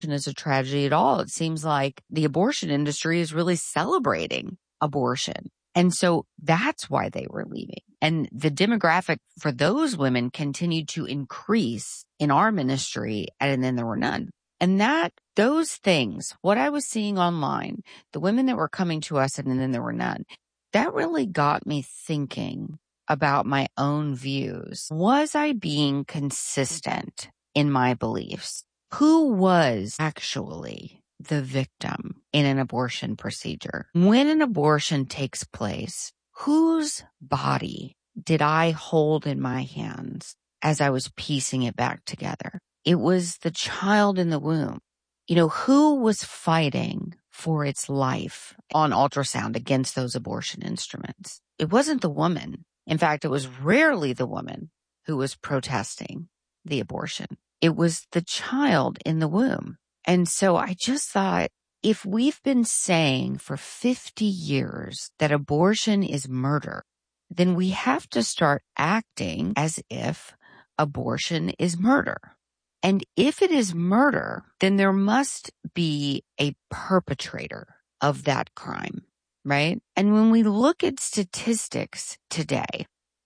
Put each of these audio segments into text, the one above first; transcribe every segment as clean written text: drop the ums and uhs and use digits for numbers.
is a tragedy at all. It seems like the abortion industry is really celebrating abortion. And so that's why they were leaving. And the demographic for those women continued to increase in our ministry, and then there were none. And those things, what I was seeing online, the women that were coming to us and then there were none, that really got me thinking about my own views. Was I being consistent in my beliefs? Who was actually the victim in an abortion procedure? When an abortion takes place, whose body did I hold in my hands as I was piecing it back together? It was the child in the womb. Who was fighting for its life on ultrasound against those abortion instruments? It wasn't the woman. In fact, it was rarely the woman who was protesting the abortion. It was the child in the womb. And so I just thought, if we've been saying for 50 years that abortion is murder, then we have to start acting as if abortion is murder. And if it is murder, then there must be a perpetrator of that crime, right? And when we look at statistics today,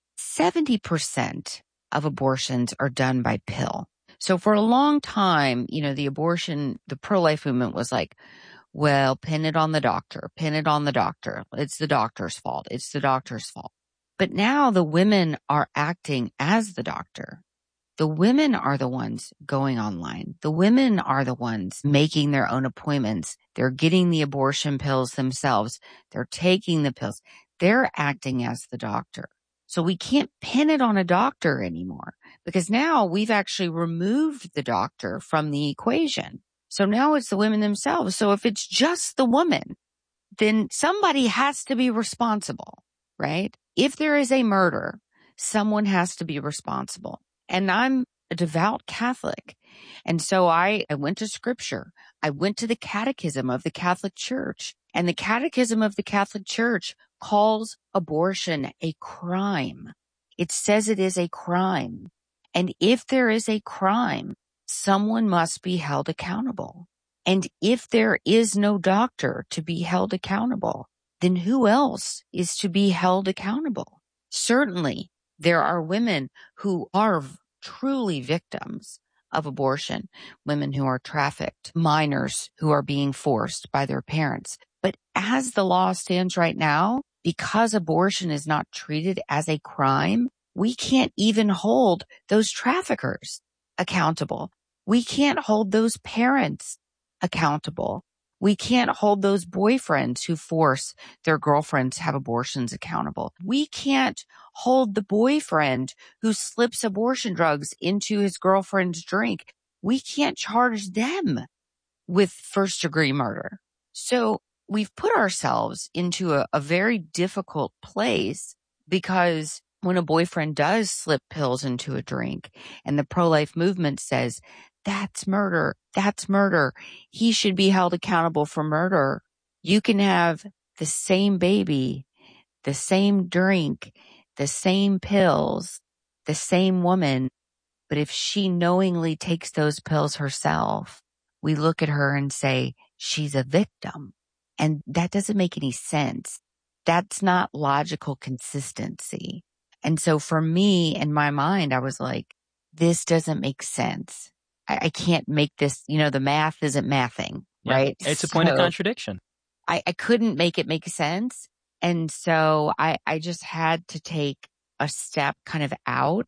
70% of abortions are done by pill. So for a long time, the pro-life movement was like, well, pin it on the doctor, pin it on the doctor. It's the doctor's fault. It's the doctor's fault. But now the women are acting as the doctor. The women are the ones going online. The women are the ones making their own appointments. They're getting the abortion pills themselves. They're taking the pills. They're acting as the doctor. So we can't pin it on a doctor anymore because now we've actually removed the doctor from the equation. So now it's the women themselves. So if it's just the woman, then somebody has to be responsible, right? If there is a murder, someone has to be responsible. And I'm a devout Catholic. And so I went to scripture. I went to the catechism of the Catholic Church. And the catechism of the Catholic Church calls abortion a crime. It says it is a crime. And if there is a crime, someone must be held accountable. And if there is no doctor to be held accountable, then who else is to be held accountable? Certainly, there are women who are truly victims of abortion, women who are trafficked, minors who are being forced by their parents. But as the law stands right now, because abortion is not treated as a crime, we can't even hold those traffickers accountable. We can't hold those parents accountable. We can't hold those boyfriends who force their girlfriends to have abortions accountable. We can't hold the boyfriend who slips abortion drugs into his girlfriend's drink. We can't charge them with first-degree murder. So we've put ourselves into a very difficult place because when a boyfriend does slip pills into a drink and the pro-life movement says, that's murder. That's murder. He should be held accountable for murder. You can have the same baby, the same drink, the same pills, the same woman. But if she knowingly takes those pills herself, we look at her and say, she's a victim. And that doesn't make any sense. That's not logical consistency. And so for me, in my mind, I was like, this doesn't make sense. I can't make this, the math isn't mathing, right? It's a point of contradiction. I couldn't make it make sense. And so I just had to take a step kind of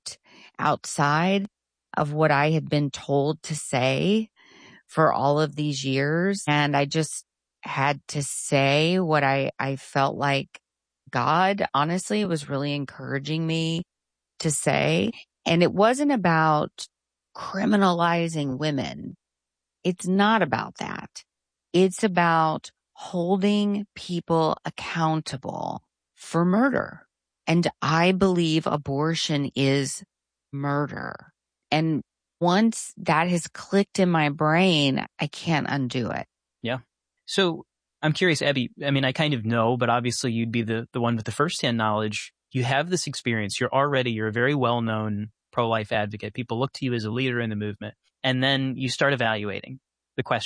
outside of what I had been told to say for all of these years. And I just had to say what I felt like God, honestly, was really encouraging me to say. And it wasn't about criminalizing women. It's not about that. It's about holding people accountable for murder. And I believe abortion is murder. And once that has clicked in my brain, I can't undo it. Yeah. So I'm curious, Abby, I mean, I kind of know, but obviously you'd be the one with the firsthand knowledge. You have this experience. You're a very well-known pro-life advocate. People look to you as a leader in the movement. And then you start evaluating. the question.